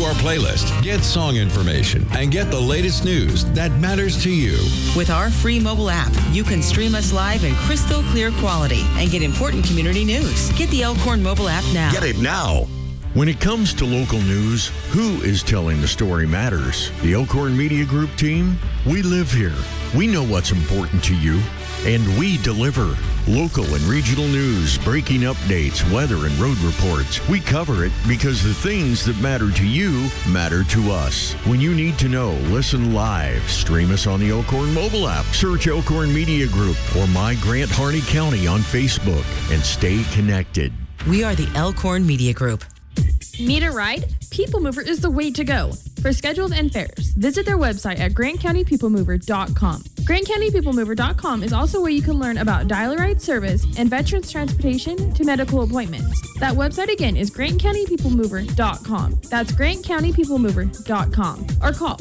our playlist, get song information, and get the latest news that matters to you. With our free mobile app, you can stream us live in crystal clear quality and get important community news. Get the Elkhorn mobile app now. Get it now. When it comes to local news, who is telling the story matters? The Elkhorn Media Group team? We live here. We know what's important to you, and we deliver. Local and regional news, breaking updates, weather, and road reports. We cover it because the things that matter to you matter to us. When you need to know, listen live. Stream us on the Elkhorn mobile app. Search Elkhorn Media Group or My Grant Harney County on Facebook and stay connected. We are the Elkhorn Media Group. Need a ride? People Mover is the way to go. For schedules and fares, visit their website at grantcountypeoplemover.com. GrantCountyPeopleMover.com is also where you can learn about dial-a-ride service and veterans transportation to medical appointments. That website again is GrantCountyPeopleMover.com. That's GrantCountyPeopleMover.com. Or call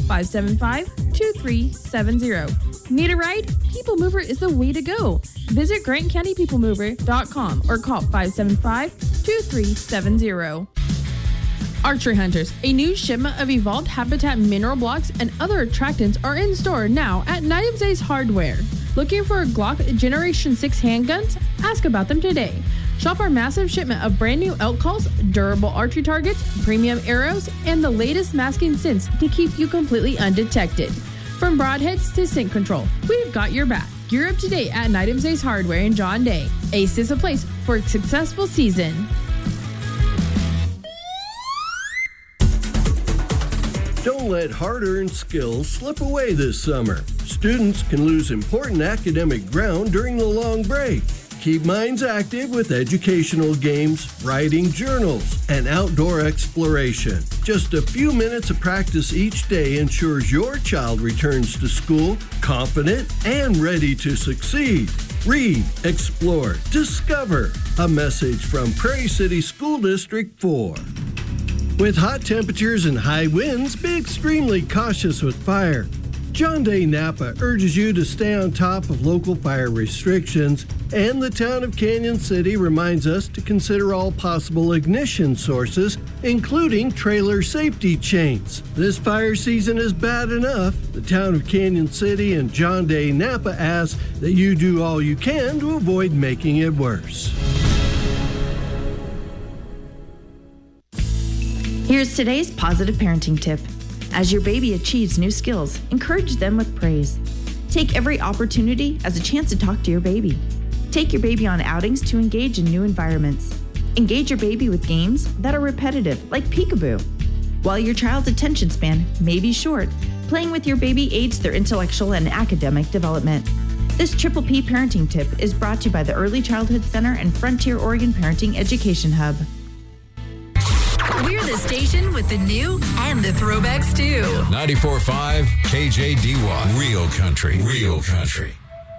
575-2370. Need a ride? People Mover is the way to go. Visit GrantCountyPeopleMover.com or call 575-2370. Archery Hunters, a new shipment of evolved habitat mineral blocks and other attractants are in store now at Night Ace Hardware. Looking for a Glock Generation 6 handguns? Ask about them today. Shop our massive shipment of brand new elk calls, durable archery targets, premium arrows, and the latest masking scents to keep you completely undetected. From broadheads to scent control, we've got your back. Gear up today at Night Ace Hardware in John Day. Ace is a place for a successful season. Don't let hard-earned skills slip away this summer. Students can lose important academic ground during the long break. Keep minds active with educational games, writing journals, and outdoor exploration. Just a few minutes of practice each day ensures your child returns to school confident and ready to succeed. Read, explore, discover. A message from Prairie City School District 4. With hot temperatures and high winds, be extremely cautious with fire. John Day Napa urges you to stay on top of local fire restrictions, and the town of Canyon City reminds us to consider all possible ignition sources, including trailer safety chains. This fire season is bad enough. The town of Canyon City and John Day Napa ask that you do all you can to avoid making it worse. Here's today's positive parenting tip. As your baby achieves new skills, encourage them with praise. Take every opportunity as a chance to talk to your baby. Take your baby on outings to engage in new environments. Engage your baby with games that are repetitive, like peekaboo. While your child's attention span may be short, playing with your baby aids their intellectual and academic development. This Triple P parenting tip is brought to you by the Early Childhood Center and Frontier Oregon Parenting Education Hub. We're the station with the new and the throwbacks too. 94.5 KJDY. Real country. Real country.